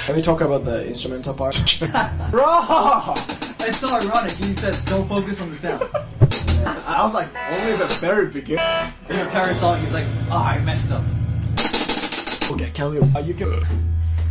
Can we talk about the instrumental part? Bro! It's so ironic. He says, don't focus on the sound. I was like, only the very beginning. The entire song, he's like, I messed up. Okay, can we? You can.